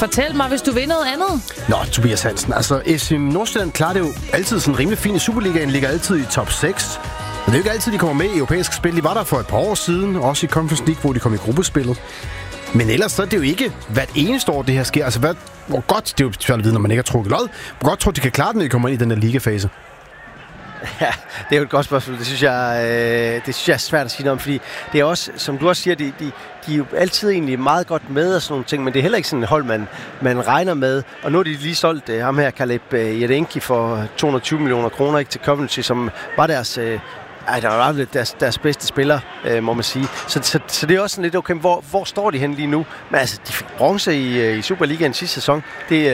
Fortæl mig, hvis du vil noget andet. Nå, Tobias Hansen, altså FC Nordsjælland klarer det jo altid sådan rimelig fint i Superligaen, ligger altid i top 6. Men det er jo ikke altid, de kommer med i europæiske spil. De var der for et par år siden, også i Conference League, hvor de kom i gruppespillet. Men ellers så er det jo ikke hvert eneste år, det her sker. Altså, hvor godt, det er jo svært at vide, når man ikke har trukket lod. Hvor godt tror de kan klare den, når de kommer ind i den her ligafase? Ja, det er jo et godt spørgsmål. Det synes jeg er svært at sige noget om, fordi det er også, som du også siger, de er jo altid egentlig meget godt med og sådan nogle ting, men det er heller ikke sådan et hold, man regner med. Og nu har de lige solgt ham her, Kaleb Jedenki, for 220 millioner kroner, ikke, til Coventry, som var deres... der var deres bedste spiller, må man sige. Så det er også sådan lidt, okay, hvor står de hen lige nu? Men altså, de fik bronze i Superligaen sidste sæson.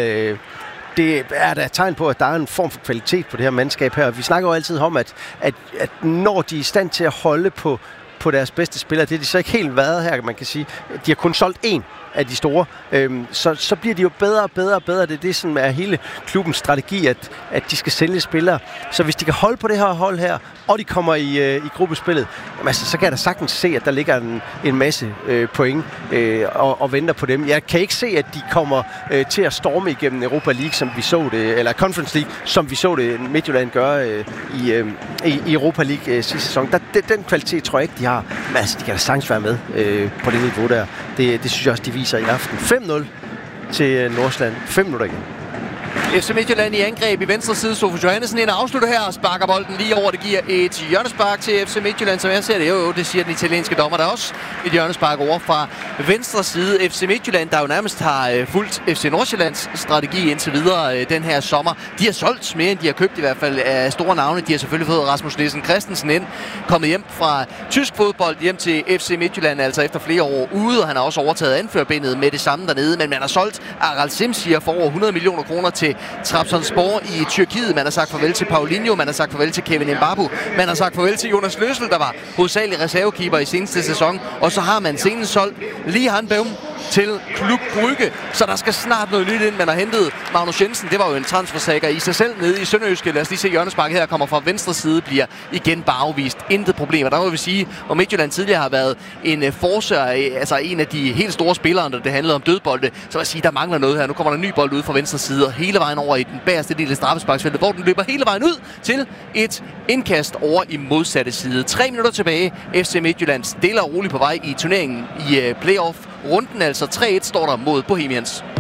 Det er da et tegn på, at der er en form for kvalitet på det her mandskab her. Vi snakker jo altid om, at når de er i stand til at holde på deres bedste spillere, det er de så ikke helt været her, man kan sige. De har kun solgt én af de store, så bliver de jo bedre og bedre og bedre. Det er det, som er hele klubbens strategi, at de skal sælge spillere. Så hvis de kan holde på det her hold her, og de kommer i gruppespillet, jamen, altså, så kan jeg da sagtens se, at der ligger en masse point og venter på dem. Jeg kan ikke se, at de kommer til at storme igennem Europa League, som vi så det, eller Conference League, som vi så det Midtjylland gøre i Europa League sidste sæson. Den kvalitet tror jeg ikke, de har. Men altså, de kan da sagtens være med på det niveau der. Det synes jeg også, de viser i aften. 5-0 til Nordsjælland. 5 minutter igen. FC Midtjylland i angreb i venstre side. Sofus Johannessen ind og afslutter her og sparker bolden lige over. Det giver et hjørnespark til FC Midtjylland, som jeg ser det. Jo, det siger den italienske dommer. Der er også et hjørnespark over fra venstre side. FC Midtjylland, der jo nærmest har fulgt FC Nordsjællands strategi indtil videre den her sommer. De har solgt mere, end de har købt i hvert fald af store navne. De har selvfølgelig fået Rasmus Nielsen Christensen ind. Kommet hjem fra tysk fodbold hjem til FC Midtjylland, altså efter flere år ude. Og han har også overtaget anførbindet med det samme dernede. Men man har solgt Aral Simsier for over 100 millioner kroner til Trabzonspor i Tyrkiet. Man har sagt farvel til Paulinho, man har sagt farvel til Kevin Mbabu, man har sagt farvel til Jonas Løssel, der var hovedsagelig reservekeeper i seneste sæson. Og så har man senest solgt Lihan Beum til Klub Brygge, så der skal snart noget nyt ind. Man har hentet Magnus Jensen, det var jo en transfersager i sig selv nede i Sønderjyske. Lad os lige se, hjørnesparket her kommer fra venstre side, bliver igen bare afvist. Intet problem. Og der må vi sige, at Midtjylland tidligere har været en forser, altså en af de helt store spillere, der det handlede om dødbolde. Så vil jeg sige, der mangler noget her. Nu kommer der en ny bold ud fra venstre side, og hele vejen over i den bagerste del af straffesparksfeltet, hvor den løber hele vejen ud til et indkast over i modsatte side. 3 minutter tilbage. FC Midtjylland stille og roligt på vej i turneringen i playoff-runden. Altså 3-1 står der mod Bohemians.